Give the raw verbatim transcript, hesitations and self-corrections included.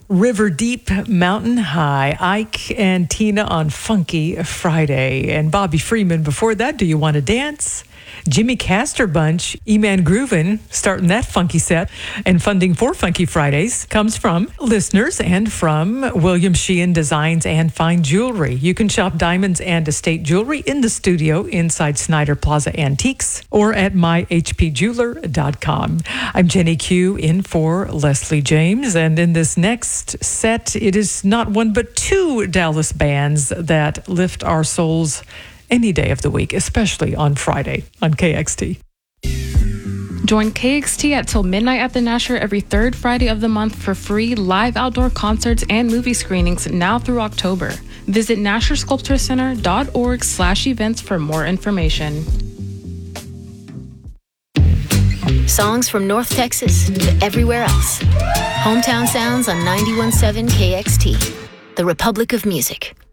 River Deep, Mountain High, Ike and Tina on Funky Friday. And Bobby Freeman before that, Do You Want to Dance? Jimmy Castor Bunch, E-Man Groovin', starting that funky set. And funding for Funky Fridays comes from listeners and from William Sheehan Designs and Fine Jewelry. You can shop diamonds and estate jewelry in the studio inside Snyder Plaza Antiques or at my h p jeweler dot com. I'm Jenny Q in for Leslie James. And in this next set, it is not one but two Dallas bands that lift our souls any day of the week, especially on Friday on K X T. Join K X T at Till Midnight at the Nasher every third Friday of the month for free live outdoor concerts and movie screenings now through October. Visit nasher sculpture center dot org slash events for more information. Songs from North Texas to everywhere else. Hometown sounds on ninety-one point seven K X T, the Republic of Music.